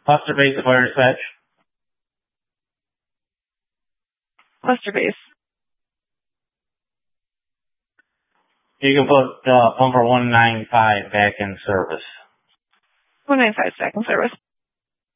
Cluster base fire dispatch. Cluster base. You can put pumper 195 back in service. 195 back in service.